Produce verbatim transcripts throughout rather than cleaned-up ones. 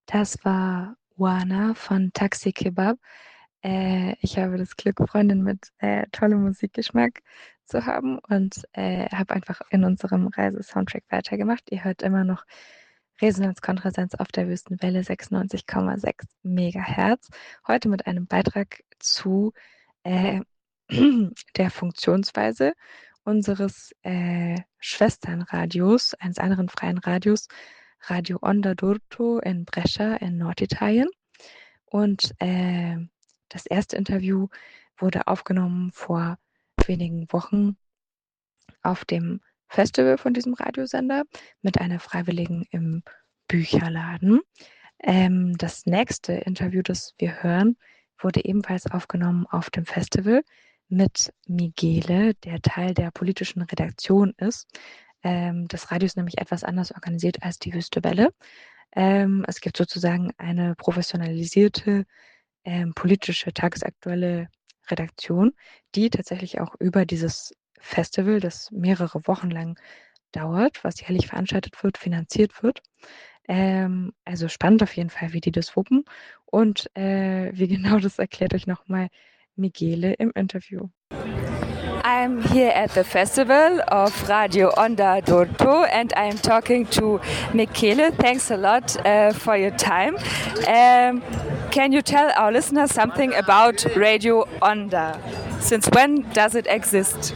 Das war Wana von Taxi Kebab. Äh, ich habe das Glück, Freundin mit äh, tollem Musikgeschmack zu haben und äh, habe einfach in unserem Reisesoundtrack weitergemacht. Ihr hört immer noch Resonanz Kontrasenz auf der Wüstenwelle sechsundneunzig Komma sechs Megahertz. Heute mit einem Beitrag zu äh, der Funktionsweise unseres äh, Schwesternradios, eines anderen freien Radios, Radio Onda d'Urto in Brescia in Norditalien. Und äh, das erste Interview wurde aufgenommen vor wenigen Wochen auf dem Festival von diesem Radiosender mit einer Freiwilligen im Bücherladen. Ähm, das nächste Interview, das wir hören, wurde ebenfalls aufgenommen auf dem Festival mit Michele, der Teil der politischen Redaktion ist. Ähm, das Radio ist nämlich etwas anders organisiert als die Wüste Welle. Ähm, es gibt sozusagen eine professionalisierte ähm, politische, tagesaktuelle Redaktion, die tatsächlich auch über dieses Festival, das mehrere Wochen lang dauert, was jährlich veranstaltet wird, finanziert wird. Ähm, also spannend auf jeden Fall, wie die das wuppen. Und äh, wie genau das erklärt euch nochmal Michele im Interview. I'm here at the festival of Radio Onda d'Urto and I'm talking to Michele. Thanks a lot uh, for your time. Um, can you tell our listeners something about Radio Onda? Since when does it exist?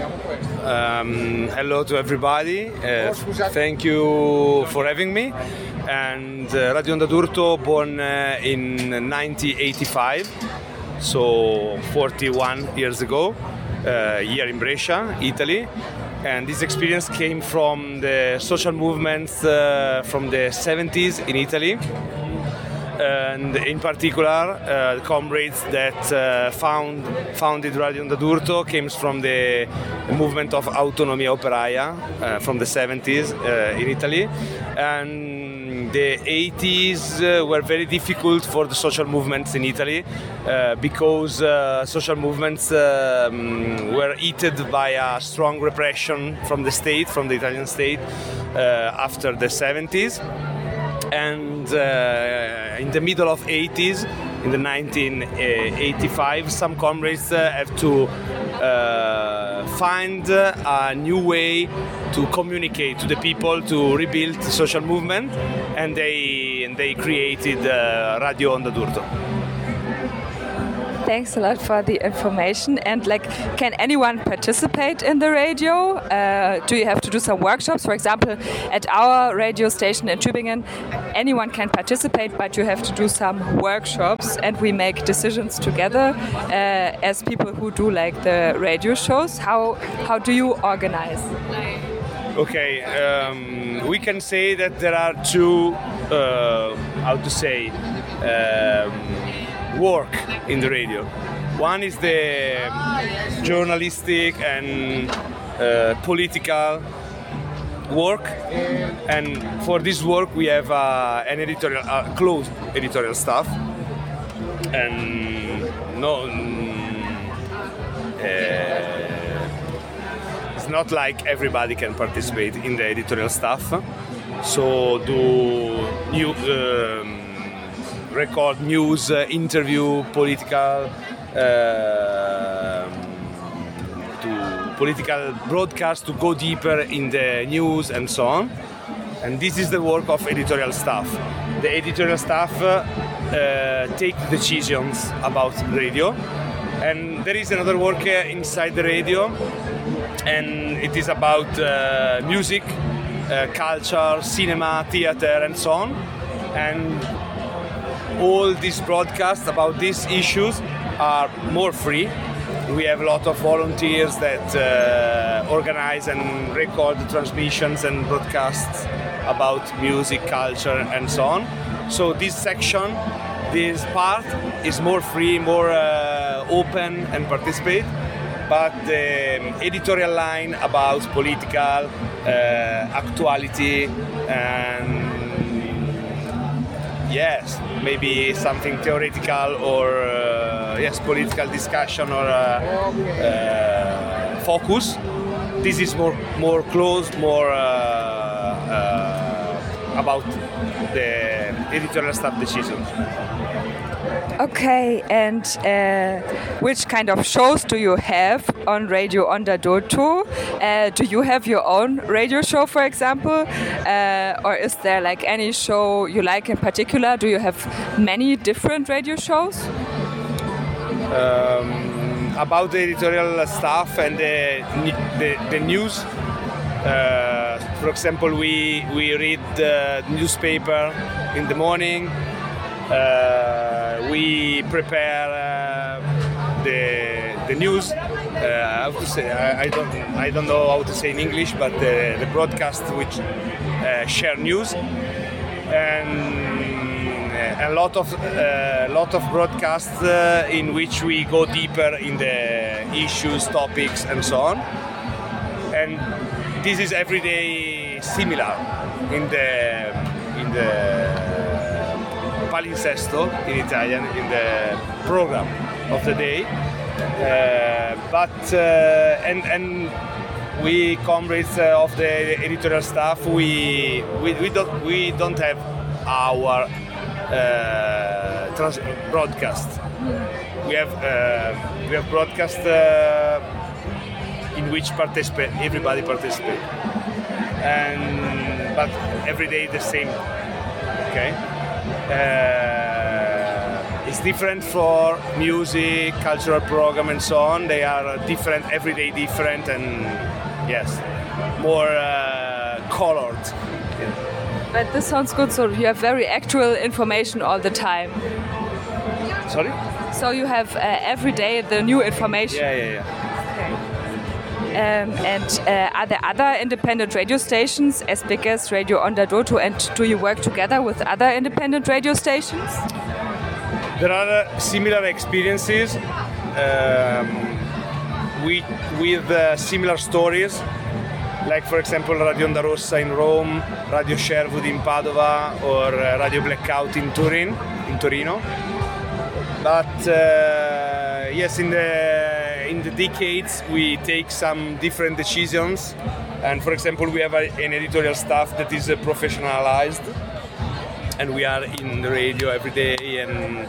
Um, hello to everybody. Uh, thank you for having me. And uh, Radio Onda d'Urto born uh, in nineteen eighty-five, so forty-one years ago. Uh, here in Brescia, Italy, and this experience came from the social movements uh, from the seventies in Italy, and in particular uh, the comrades that uh, found, founded Radio Onda d'Urto came from the movement of Autonomia Operaia uh, from the seventies uh, in Italy, and the eighties uh, were very difficult for the social movements in Italy uh, because uh, social movements um, were hit by a strong repression from the state, from the Italian state uh, after the seventies. And uh, in the middle of eighties, in the nineteen eighty-five, some comrades uh, have to uh, find a new way to communicate to the people, to rebuild the social movement, and they and they created uh, Radio Onda d'Urto. Thanks a lot for the information. And like, can anyone participate in the radio? Uh, do you have to do some workshops? For example, at our radio station in Tübingen, anyone can participate, but you have to do some workshops, and we make decisions together uh, as people who do like the radio shows. How how do you organize? Okay, um, we can say that there are two, uh, how to say, um, work in the radio. One is the journalistic and uh, political work, and for this work we have uh, an editorial, uh, closed editorial staff, and no, uh, it's not like everybody can participate in the editorial staff. So do new. Um, record news, uh, interview, political, uh, to political broadcast, to go deeper in the news and so on. And this is the work of editorial staff. The editorial staff uh, uh, take decisions about radio. And there is another work uh, inside the radio, and it is about uh, music, uh, culture, cinema, theater, and so on. And all these broadcasts about these issues are more free. We have a lot of volunteers that uh, organize and record the transmissions and broadcasts about music, culture, and so on. So this section, this part is more free, more uh, open and participate. But the editorial line about political uh, actuality and yes, maybe something theoretical or uh, yes, political discussion or uh, uh, focus. This is more more closed, more uh, uh, about the editorial staff decisions. Okay, and uh, which kind of shows do you have on Radio Onda Durto? Uh, do you have your own radio show, for example? Uh, or is there like any show you like in particular? Do you have many different radio shows? Um, about the editorial staff and the, the, the news. Uh, for example, we, we read the newspaper in the morning. Uh, we prepare uh, the the news. Uh, I have to say I, I don't I don't know how to say in English, but the, the broadcast which uh, share news, and a lot of a uh, lot of broadcasts uh, in which we go deeper in the issues, topics, and so on. And this is every day similar in the in the palinsesto in Italian, in the program of the day. Uh, but uh, and and we comrades uh, of the editorial staff, we we, we don't we don't have our uh, trans- broadcast. We have uh, we have broadcast uh, in which participate everybody participate, and but every day the same. Okay. Uh, it's different for music, cultural program, and so on. They are different, every day different, and yes, more uh, colored. Yeah. But this sounds good. So you have very actual information all the time. Sorry? So you have uh, every day the new information. Yeah, yeah, yeah. Um, and uh, are there other independent radio stations as big as Radio Onda Durto, and do you work together with other independent radio stations? There are uh, similar experiences um, with, with uh, similar stories, like for example Radio Onda Rossa in Rome, Radio Sherwood in Padova, or uh, Radio Blackout in Turin, in Torino. But uh, yes, in the in the decades we take some different decisions, and for example we have a, an editorial staff that is uh, professionalized, and we are in the radio every day, and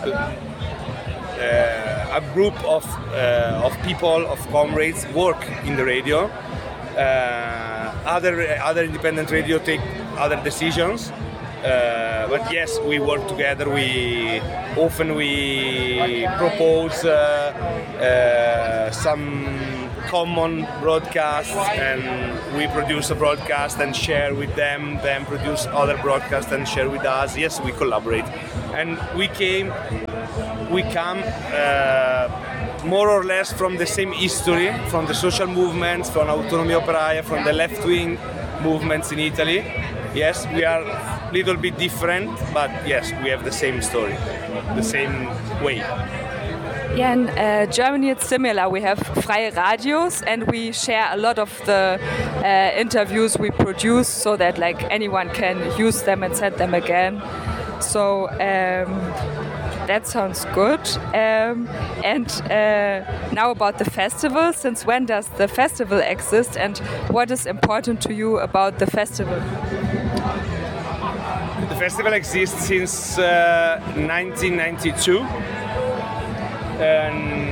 uh, a group of uh, of people, of comrades work in the radio. Uh, other other independent radio take other decisions. Uh, but yes, we work together. We often we propose uh, uh, some common broadcasts, and we produce a broadcast and share with them. Them produce other broadcasts and share with us. Yes, we collaborate, and we came, we come uh, more or less from the same history, from the social movements, from Autonomia Operaia, from the left-wing movements in Italy. Yes, we are a little bit different, but yes, we have the same story, the same way. Yeah, in uh, Germany it's similar. We have freie radios, and we share a lot of the uh, interviews we produce, so that like anyone can use them and send them again. So um, that sounds good. Um, and uh, now about the festival. Since when does the festival exist, and what is important to you about the festival? The festival exists since uh, nineteen ninety-two, and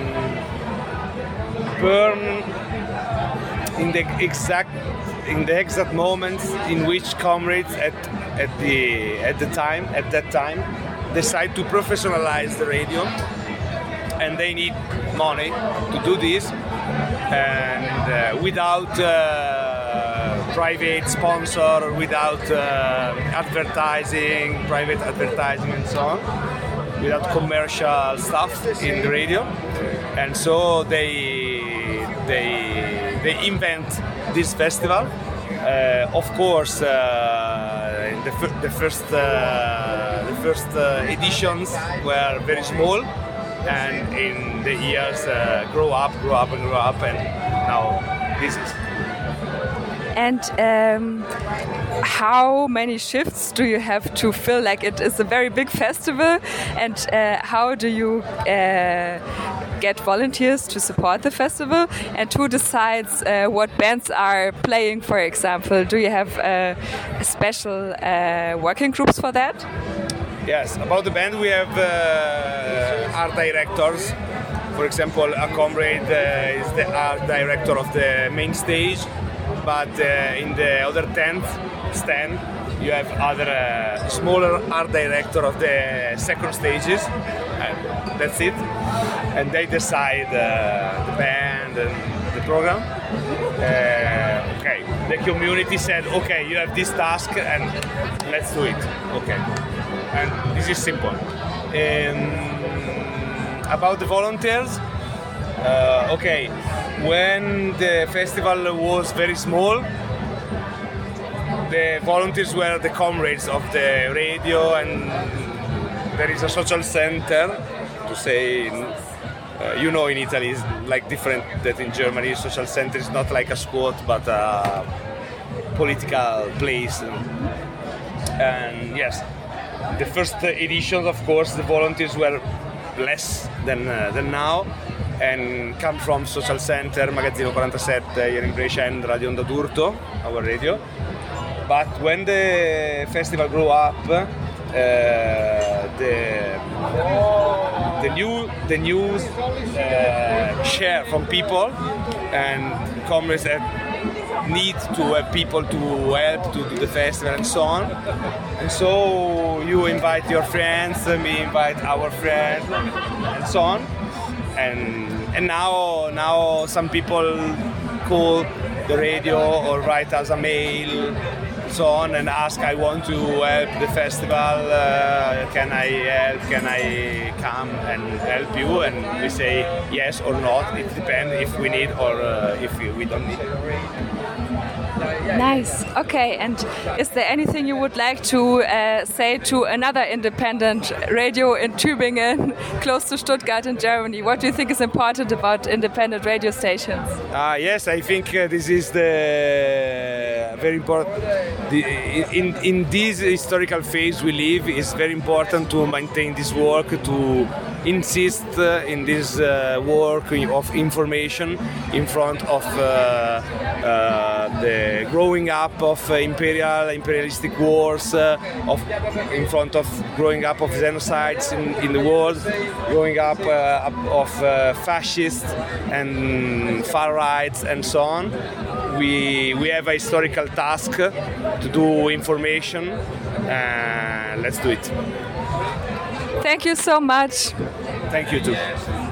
born in the exact in the exact moments in which comrades at at the at the time at that time decide to professionalize the radio, and they need money to do this, and uh, without uh, private sponsor, or without uh, advertising, private advertising and so on, without commercial stuff in the radio, and so they they they invent this festival. Uh, of course, uh, the, f- the first uh, the first uh, editions were very small, and in the years uh, grow up, grow up, and grow up, and now this is. And um, how many shifts do you have to fill? Like, it is a very big festival, and uh, how do you uh, get volunteers to support the festival? And who decides uh, what bands are playing, for example? Do you have uh, special uh, working groups for that? Yes, about the band we have uh, art directors. For example, a comrade uh, is the art director of the main stage, but uh, in the other tenth stand you have other uh, smaller art director of the second stages. And that's it. And they decide uh, the band and the program. Uh, okay, the community said, okay, you have this task and let's do it. Okay, and this is simple. Um, about the volunteers, uh, okay, when the festival was very small, the volunteers were the comrades of the radio, and there is a social center to say, uh, you know, in Italy it's like different than in Germany. Social center is not like a squat but a political place. And yes, the first editions, of course, the volunteers were less than uh, than now, and come from Social Center, Magazzino quarantasette here in Brescia, and Radio Onda d'Urto, our radio. But when the festival grew up, uh, the the new the new uh, share from people and comrades that need to have people to help to do the festival and so on. And so you invite your friends, we invite our friends, and so on. And and now now some people call the radio or write us a mail, so on, and ask, I want to help the festival, uh, can I help, can I come and help you? And we say yes or not, it depends if we need or uh, if we, we don't need. Nice. Okay, and is there anything you would like to uh, say to another independent radio in Tübingen, close to Stuttgart in Germany? What do you think is important about independent radio stations? Uh, yes, I think uh, this is the very important. The, in, in this historical phase we live, it's very important to maintain this work, to insist uh, in this uh, work of information in front of uh, uh, the growing up of uh, imperial imperialistic wars, uh, of in front of growing up of genocides in, in the world, growing up uh, of uh, fascists and far rights and so on. We we have a historical task to do information. Uh, let's do it. Thank you so much. Thank you too.